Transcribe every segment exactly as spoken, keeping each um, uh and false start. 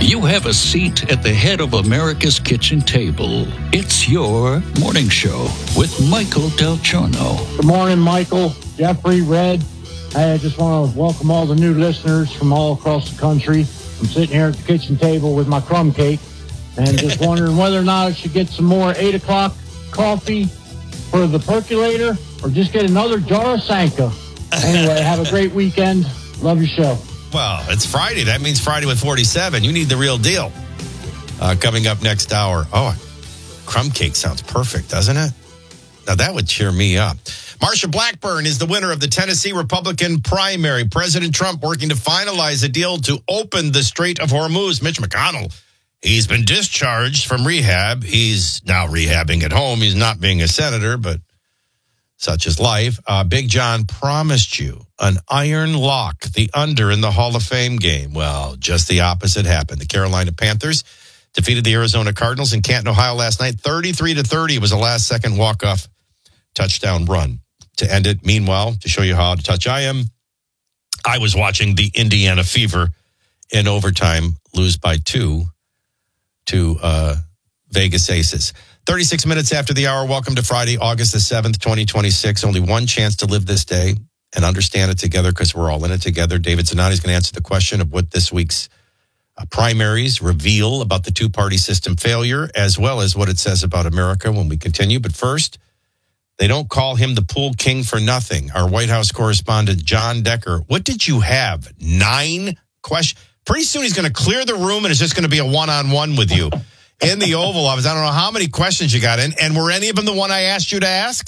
You have a seat at the head of America's kitchen table. It's your morning show with Michael Del Giorno. Good morning, Michael, Jeffrey, Red. Hey, I just want to welcome all the new listeners from all across the country. I'm sitting here at the kitchen table with my crumb cake and just wondering whether or not I should get some more eight o'clock coffee for the percolator or just get another jar of Sanka. Anyway, have a great weekend. Love your show. Well, it's Friday. That means Friday with forty-seven. You need the real deal. Uh, coming up next hour. Oh, crumb cake sounds perfect, doesn't it? Now, that would cheer me up. Marsha Blackburn is the winner of the Tennessee Republican primary. President Trump working to finalize a deal to open the Strait of Hormuz. Mitch McConnell, he's been discharged from rehab. He's now rehabbing at home. He's not being a senator, but such is life. Uh, Big John promised you an iron lock, the under in the Hall of Fame game. Well, just the opposite happened. The Carolina Panthers defeated the Arizona Cardinals in Canton, Ohio last night. thirty-three to thirty was a last-second walk-off touchdown run to end it. Meanwhile, to show you how out of touch I am, I was watching the Indiana Fever in overtime lose by two to uh, Vegas Aces. thirty-six minutes after the hour. Welcome to Friday, August the seventh, twenty twenty-six. Only one chance to live this day and understand it together because we're all in it together. David Zanatti is going to answer the question of what this week's uh, primaries reveal about the two-party system failure, as well as what it says about America when we continue. But first, they don't call him the pool king for nothing. Our White House correspondent, John Decker. What did you have? Nine questions? Pretty soon he's going to clear the room and it's just going to be a one-on-one with you. In the Oval Office, I don't know how many questions you got in, and were any of them the one I asked you to ask?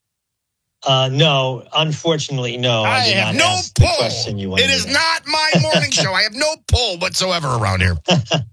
Uh, no, unfortunately, no. I, I did have not no ask pull. The question you wanted it is to not my morning show. I have no pull whatsoever around here.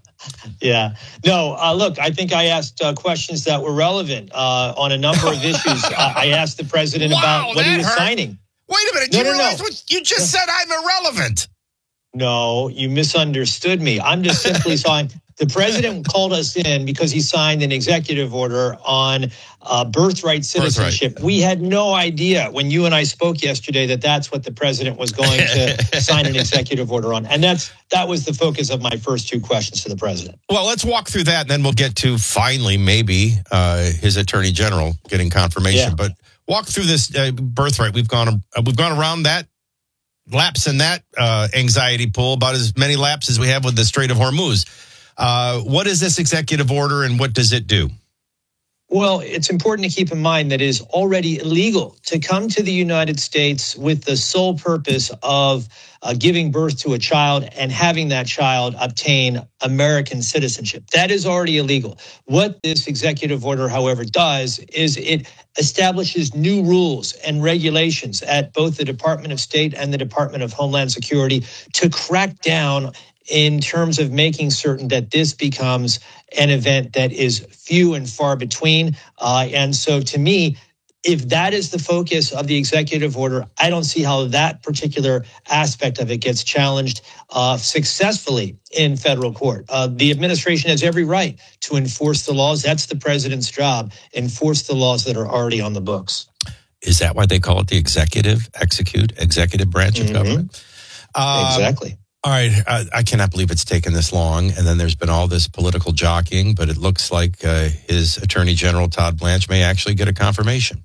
Yeah. No, uh, look, I think I asked uh, questions that were relevant uh, on a number of issues. uh, I asked the president wow, about what he was hurt. signing. Wait a minute. No, you no, realize no. what you just said? I'm irrelevant. No, you misunderstood me. I'm just simply saying the president called us in because he signed an executive order on uh, birthright citizenship. Birthright. We had no idea when you and I spoke yesterday that that's what the president was going to sign an executive order on. And that's that was the focus of my first two questions to the president. Well, let's walk through that, and then we'll get to finally maybe uh, his attorney general getting confirmation. Yeah. But walk through this uh, birthright. We've gone uh, we've gone around that. Laps in that uh, anxiety pool, about as many laps as we have with the Strait of Hormuz. Uh, what is this executive order and what does it do? Well, it's important to keep in mind that it is already illegal to come to the United States with the sole purpose of uh, giving birth to a child and having that child obtain American citizenship. That is already illegal. What this executive order, however, does is it establishes new rules and regulations at both the Department of State and the Department of Homeland Security to crack down in terms of making certain that this becomes an event that is few and far between. Uh, and so to me, if that is the focus of the executive order, I don't see how that particular aspect of it gets challenged uh, successfully in federal court. Uh, the administration has every right to enforce the laws. That's the president's job, enforce the laws that are already on the books. Is that why they call it the executive, execute, executive branch of Mm-hmm. government? Uh, Exactly. All right. I, I cannot believe it's taken this long. And then there's been all this political jockeying, but it looks like uh, his Attorney General, Todd Blanche, may actually get a confirmation.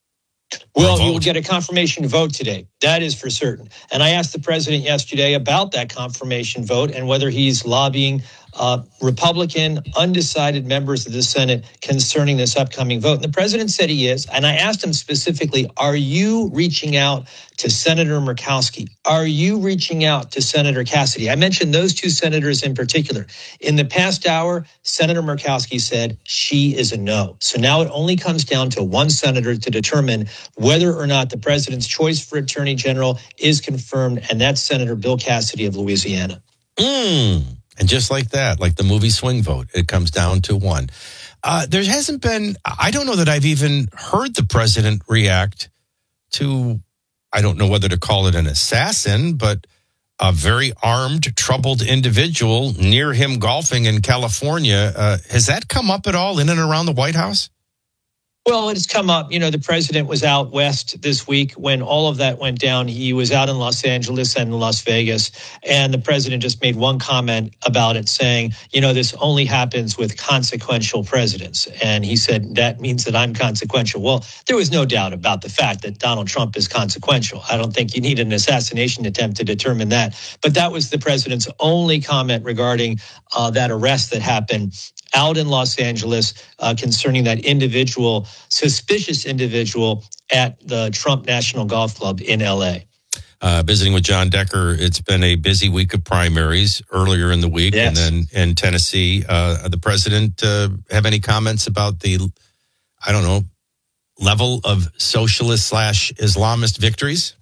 Well, you will get a confirmation vote today. That is for certain. And I asked the president yesterday about that confirmation vote and whether he's lobbying uh, Republican, undecided members of the Senate concerning this upcoming vote. And the president said he is. And I asked him specifically, are you reaching out to Senator Murkowski? Are you reaching out to Senator Cassidy? I mentioned those two senators in particular. In the past hour, Senator Murkowski said she is a no. So now it only comes down to one senator to determine whether or not the president's choice for attorney general is confirmed, and that's Senator Bill Cassidy of Louisiana. Mm. And just like that, like the movie Swing Vote, it comes down to one. Uh, there hasn't been, I don't know that I've even heard the president react to, I don't know whether to call it an assassin, but a very armed, troubled individual near him golfing in California. Uh, has that come up at all in and around the White House? Well, it's come up. You know, the president was out west this week when all of that went down. He was out in Los Angeles and in Las Vegas. And the president just made one comment about it saying, you know, this only happens with consequential presidents. And he said, that means that I'm consequential. Well, there was no doubt about the fact that Donald Trump is consequential. I don't think you need an assassination attempt to determine that. But that was the president's only comment regarding uh, that arrest that happened out in Los Angeles uh, concerning that individual, suspicious individual at the Trump National Golf Club in L A. Uh, visiting with John Decker, it's been a busy week of primaries earlier in the week. Yes. And then in Tennessee, uh, the president uh, have any comments about the, I don't know, level of socialist slash Islamist victories?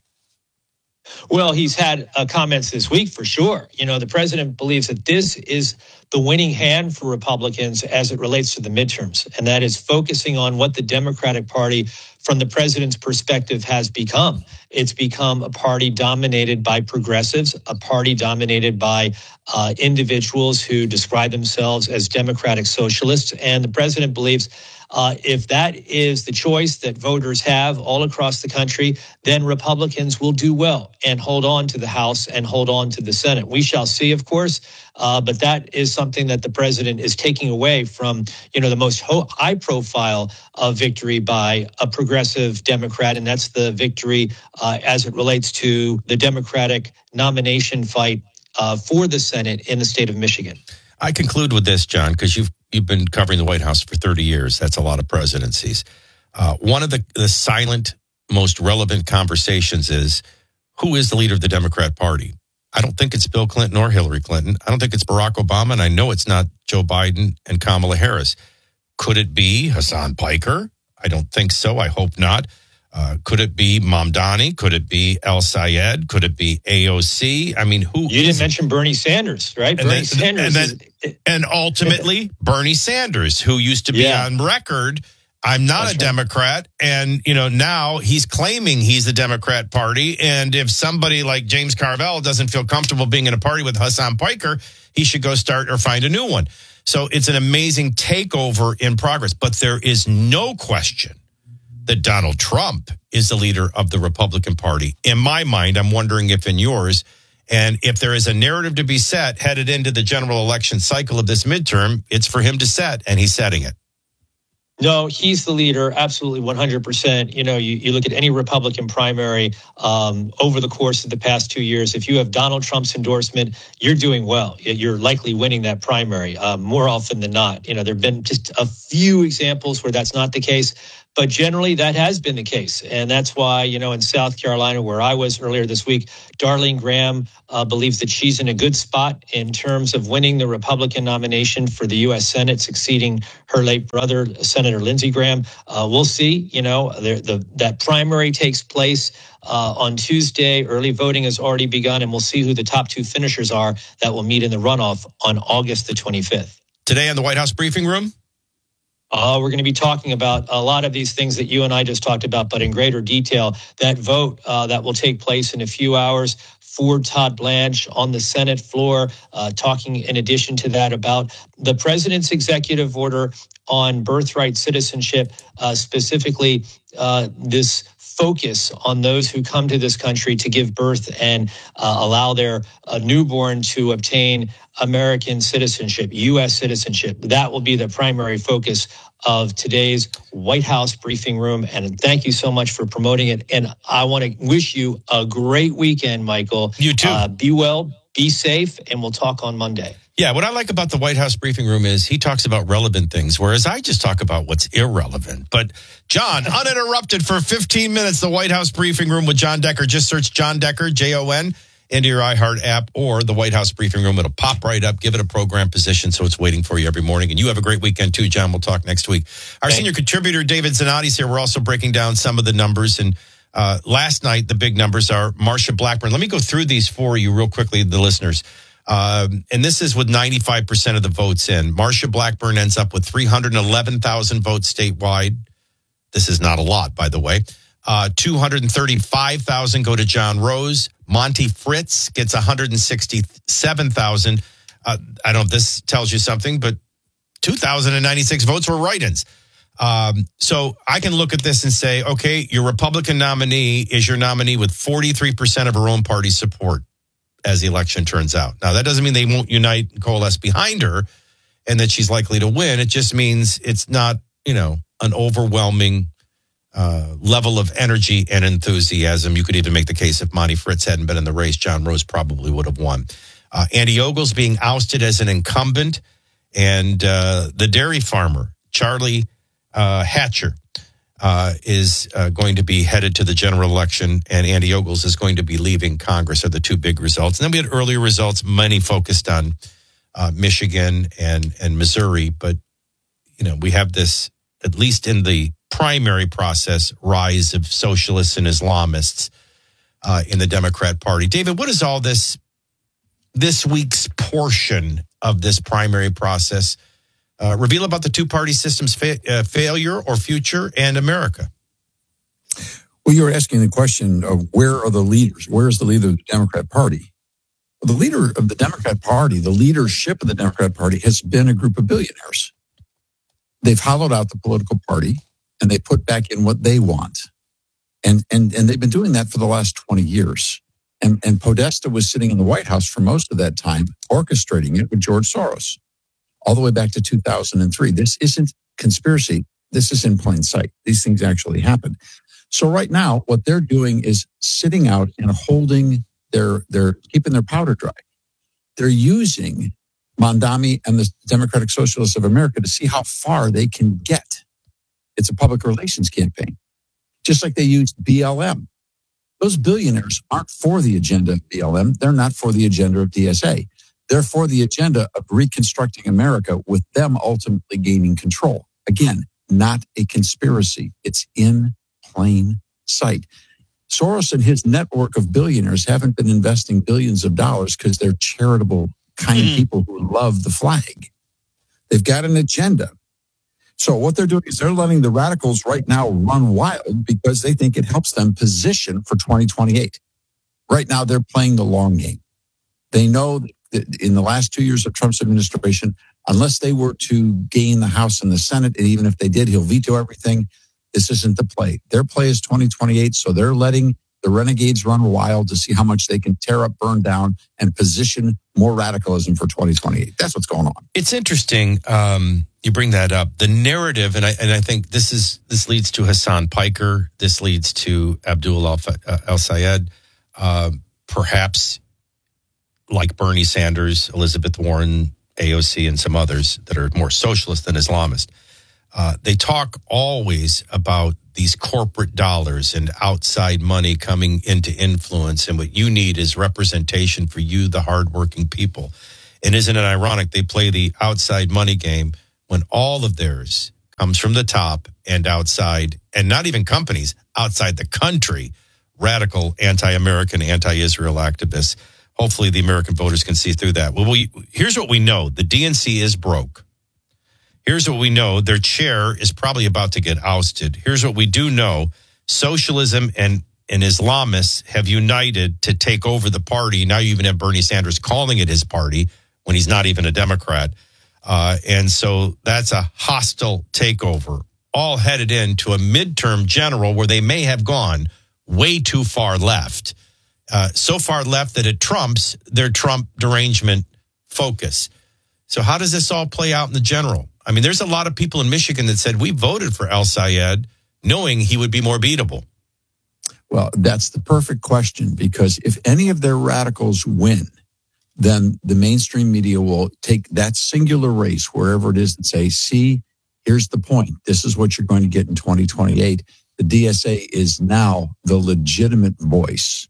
Well, he's had uh, comments this week for sure. You know, the president believes that this is the winning hand for Republicans as it relates to the midterms, and that is focusing on what the Democratic Party, from the president's perspective, has become. It's become a party dominated by progressives, a party dominated by uh, individuals who describe themselves as democratic socialists, and the president believes Uh, if that is the choice that voters have all across the country, then Republicans will do well and hold on to the House and hold on to the Senate. We shall see, of course, uh, but that is something that the president is taking away from, you know, the most ho- high-profile uh, victory by a progressive Democrat, and that's the victory uh, as it relates to the Democratic nomination fight uh, for the Senate in the state of Michigan. I conclude with this, John, because you've you've been covering the White House for thirty years. That's a lot of presidencies. Uh, one of the, the silent, most relevant conversations is, who is the leader of the Democrat Party? I don't think it's Bill Clinton or Hillary Clinton. I don't think it's Barack Obama, and I know it's not Joe Biden and Kamala Harris. Could it be Hassan Piker? I don't think so. I hope not. Uh, could it be Mamdani? Could it be El Sayed? Could it be A O C? I mean, who? You didn't mention Bernie Sanders, right? And Bernie then, Sanders. and, then, is, and ultimately, Bernie Sanders, who used to be Yeah. on record, I'm not That's a right. Democrat. And, you know, now he's claiming he's the Democrat Party. And if somebody like James Carville doesn't feel comfortable being in a party with Hassan Piker, he should go start or find a new one. So it's an amazing takeover in progress. But there is no question that Donald Trump is the leader of the Republican Party. In my mind, I'm wondering if in yours, and if there is a narrative to be set headed into the general election cycle of this midterm, it's for him to set, and he's setting it. No, he's the leader, absolutely one hundred percent. You know, you, you look at any Republican primary um, over the course of the past two years, if you have Donald Trump's endorsement, you're doing well. You're likely winning that primary uh, more often than not. You know, there have been just a few examples where that's not the case. But generally, that has been the case. And that's why, you know, in South Carolina, where I was earlier this week, Darlene Graham uh, believes that she's in a good spot in terms of winning the Republican nomination for the U S Senate, succeeding her late brother, Senator Lindsey Graham. Uh, we'll see. You know, the, the, that primary takes place uh, on Tuesday. Early voting has already begun, and we'll see who the top two finishers are that will meet in the runoff on August the twenty-fifth. Today on the White House briefing room? Uh, we're going to be talking about a lot of these things that you and I just talked about, but in greater detail. That vote uh, that will take place in a few hours for Todd Blanche on the Senate floor, uh, talking in addition to that about the president's executive order on birthright citizenship, uh, specifically uh, this focus on those who come to this country to give birth and uh, allow their uh, newborn to obtain American citizenship, U S citizenship. That will be the primary focus of today's White House briefing room. And thank you so much for promoting it. And I want to wish you a great weekend, Michael. You too. Uh, be well, be safe, and we'll talk on Monday. Yeah, what I like about the White House briefing room is he talks about relevant things, whereas I just talk about what's irrelevant. But John, uninterrupted for fifteen minutes, the White House briefing room with John Decker. Just search John Decker, J O N, into your iHeart app or the White House briefing room. It'll pop right up. Give it a program position so it's waiting for you every morning. And you have a great weekend too, John. We'll talk next week. Our Thanks. senior contributor, David Zanotti's here. We're also breaking down some of the numbers. And uh, last night, the big numbers are Marsha Blackburn. Let me go through these for you real quickly, the listeners. Um, and this is with ninety-five percent of the votes in. Marsha Blackburn ends up with three hundred eleven thousand votes statewide. This is not a lot, by the way. Uh, two hundred thirty-five thousand go to John Rose. Monty Fritz gets one hundred sixty-seven thousand. Uh, I don't know if this tells you something, but two thousand ninety-six votes were write-ins. Um, so I can look at this and say, okay, your Republican nominee is your nominee with forty-three percent of her own party support as the election turns out. Now, that doesn't mean they won't unite and coalesce behind her and that she's likely to win. It just means it's not, you know, an overwhelming uh, level of energy and enthusiasm. You could even make the case if Monty Fritz hadn't been in the race, John Rose probably would have won. Uh, Andy Ogles being ousted as an incumbent, and uh, the dairy farmer, Charlie uh, Hatcher, uh, is uh, going to be headed to the general election, and Andy Ogles is going to be leaving Congress are the two big results. And then we had earlier results, many focused on uh, Michigan and, and Missouri. But, you know, we have this, at least in the primary process, rise of socialists and Islamists uh, in the Democrat Party. David, what is all this, this week's portion of this primary process uh, reveal about the two-party system's fa- uh, failure or future and America? Well, you're asking the question of where are the leaders? Where is the leader of the Democrat Party? Well, the leader of the Democrat Party, the leadership of the Democrat Party has been a group of billionaires. They've hollowed out the political party and they put back in what they want. And, and, and they've been doing that for the last twenty years. And, and Podesta was sitting in the White House for most of that time, orchestrating it with George Soros, all the way back to two thousand three. This isn't conspiracy. This is in plain sight. These things actually happen. So right now, what they're doing is sitting out and holding their, their keeping their powder dry. They're using Mondami and the Democratic Socialists of America to see how far they can get. It's a public relations campaign, just like they used B L M. Those billionaires aren't for the agenda of B L M. They're not for the agenda of D S A. They're for the agenda of reconstructing America with them ultimately gaining control. Again, not a conspiracy. It's in plain sight. Soros and his network of billionaires haven't been investing billions of dollars because they're charitable, kind mm-hmm. people who love the flag. They've got an agenda. So what they're doing is they're letting the radicals right now run wild because they think it helps them position for twenty twenty-eight. Right now, they're playing the long game. They know that in the last two years of Trump's administration, unless they were to gain the House and the Senate, and even if they did, he'll veto everything. This isn't the play. Their play is twenty twenty-eight, so they're letting the renegades run wild to see how much they can tear up, burn down, and position more radicalism for twenty twenty-eight. That's what's going on. It's interesting. Um, you bring that up. The narrative, and I and I think this is this leads to Hassan Piker. This leads to Abdul El-Sayed. Uh, perhaps like Bernie Sanders, Elizabeth Warren, A O C, and some others that are more socialist than Islamist. Uh, they talk always about these corporate dollars and outside money coming into influence, and what you need is representation for you, the hardworking people. And isn't it ironic they play the outside money game when all of theirs comes from the top and outside, and not even companies, outside the country, radical anti-American, anti-Israel activists. Hopefully the American voters can see through that. Well, we, here's what we know. The D N C is broke. Here's what we know. Their chair is probably about to get ousted. Here's what we do know. Socialism and, and Islamists have united to take over the party. Now you even have Bernie Sanders calling it his party when he's not even a Democrat. Uh, and so that's a hostile takeover, all headed into a midterm general where they may have gone way too far left. Uh, so far left that it trumps their Trump derangement focus. So how does this all play out in the general? I mean, there's a lot of people in Michigan that said we voted for El-Sayed knowing he would be more beatable. Well, that's the perfect question, because if any of their radicals win, then the mainstream media will take that singular race, wherever it is, and say, see, here's the point. This is what you're going to get in twenty twenty-eight. The D S A is now the legitimate voice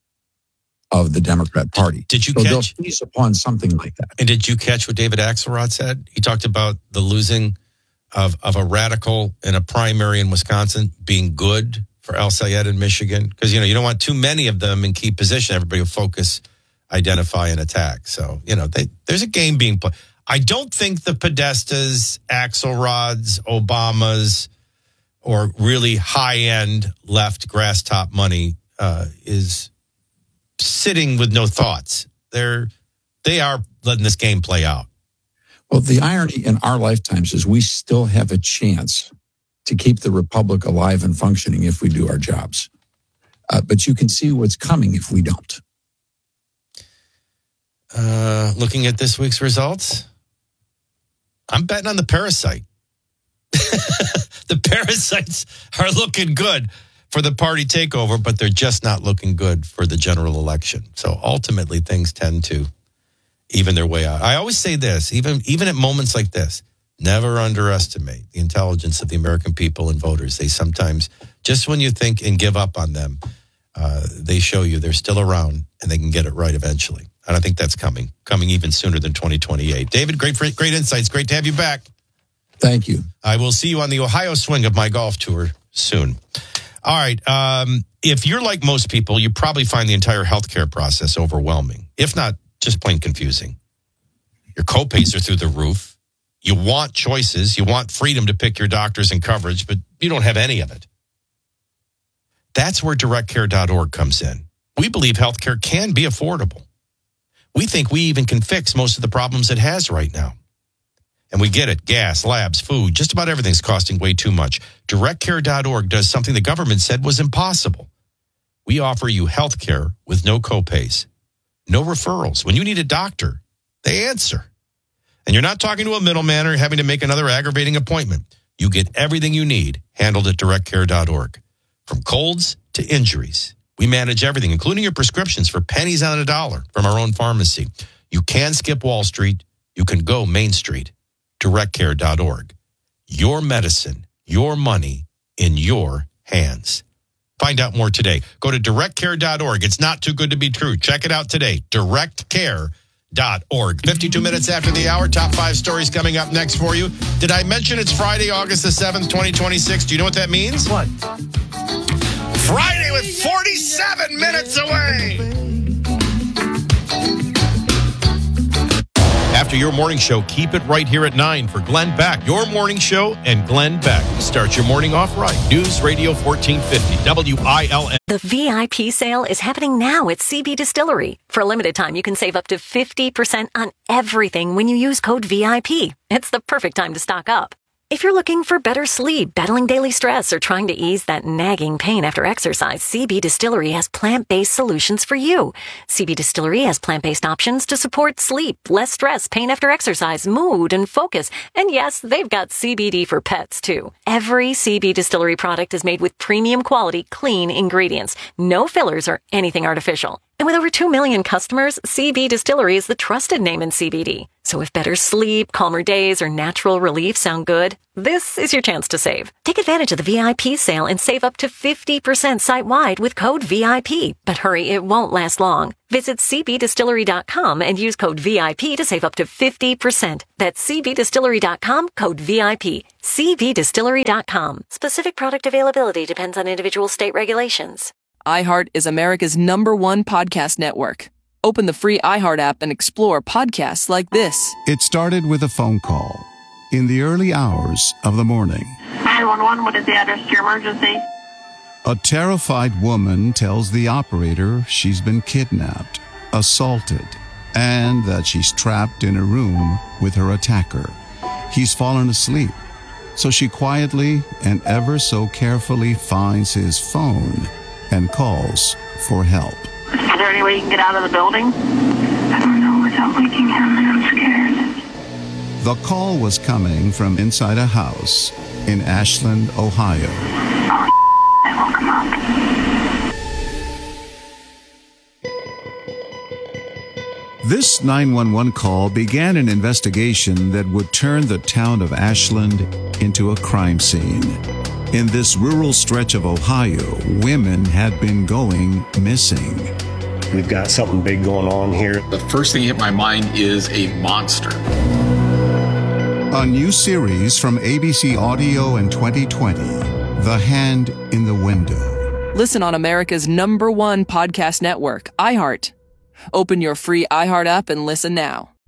of the Democrat Party. Did you so catch? They'll seize upon something like that. And did you catch what David Axelrod said? He talked about the losing of, of a radical in a primary in Wisconsin being good for El-Sayed in Michigan. Because, you know, you don't want too many of them in key position. Everybody will focus, identify, and attack. So, you know, they, there's a game being played. I don't think the Podestas, Axelrods, Obamas, or really high-end left grass-top money uh, is sitting with no thoughts. They're they are letting this game play out. Well, the irony in our lifetimes is we still have a chance to keep the republic alive and functioning if we do our jobs. Uh, but you can see what's coming if we don't. Uh, looking at this week's results, I'm betting on the parasite. The parasites are looking good for the party takeover, but they're just not looking good for the general election. So ultimately, things tend to even their way out. I always say this, even, even at moments like this, never underestimate the intelligence of the American people and voters. They sometimes, just when you think and give up on them, uh, they show you they're still around and they can get it right eventually. And I think that's coming, coming even sooner than twenty twenty-eight. David, great, great insights. Great to have you back. Thank you. I will see you on the Ohio swing of my golf tour soon. All right. Um, if you're like most people, you probably find the entire healthcare process overwhelming, if not just plain confusing. Your copays are through the roof. You want choices. You want freedom to pick your doctors and coverage, but you don't have any of it. That's where direct care dot org comes in. We believe healthcare can be affordable. We think we even can fix most of the problems it has right now. And we get it. Gas, labs, food, just about everything's costing way too much. direct care dot org does something the government said was impossible. We offer you health care with no copays, no referrals. When you need a doctor, they answer. And you're not talking to a middleman or having to make another aggravating appointment. You get everything you need handled at direct care dot org. From colds to injuries, we manage everything, including your prescriptions for pennies on a dollar from our own pharmacy. You can skip Wall Street. You can go Main Street. direct care dot org. Your medicine, your money in your hands. Find out more today. Go to direct care dot org. It's not too good to be true. Check it out today. direct care dot org. fifty-two minutes after the hour, top five stories coming up next for you. Did I mention it's Friday, August the seventh, twenty twenty-six? Do you know what that means? What? Friday with forty-seven minutes away. After your morning show, keep it right here at nine for Glenn Beck. Your morning show and Glenn Beck. Start your morning off right. News Radio fourteen fifty, W I L N. The V I P sale is happening now at C B Distillery. For a limited time, you can save up to fifty percent on everything when you use code V I P. It's the perfect time to stock up. If you're looking for better sleep, battling daily stress, or trying to ease that nagging pain after exercise, C B Distillery has plant-based solutions for you. C B Distillery has plant-based options to support sleep, less stress, pain after exercise, mood, and focus. And yes, they've got C B D for pets, too. Every C B Distillery product is made with premium quality, clean ingredients. No fillers or anything artificial. And with over two million customers, C B Distillery is the trusted name in C B D. So if better sleep, calmer days, or natural relief sound good, this is your chance to save. Take advantage of the V I P sale and save up to fifty percent site-wide with code V I P. But hurry, it won't last long. Visit c b distillery dot com and use code V I P to save up to fifty percent. That's c b distillery dot com, code V I P. c b distillery dot com. Specific product availability depends on individual state regulations. iHeart is America's number one podcast network. Open the free iHeart app and explore podcasts like this. It started with a phone call in the early hours of the morning. nine one one, what is the address to your emergency? A terrified woman tells the operator she's been kidnapped, assaulted, and that she's trapped in a room with her attacker. He's fallen asleep, so she quietly and ever so carefully finds his phone and calls for help. Is there any way you can get out of the building? I don't know without waking him, and I'm scared. The call was coming from inside a house in Ashland, Ohio. Oh, I will come up. This nine one one call began an investigation that would turn the town of Ashland into a crime scene. In this rural stretch of Ohio, women had been going missing. We've got something big going on here. The first thing hit my mind is a monster. A new series from A B C Audio in twenty twenty, The Hand in the Window. Listen on America's number one podcast network, iHeart. Open your free iHeart app and listen now.